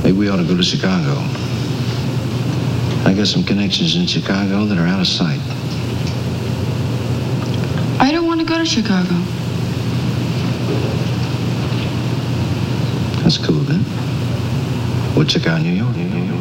Maybe we ought to go to Chicago. I got some connections in Chicago that are out of sight. I don't want to go to Chicago. That's cool, then. We'll check out New York.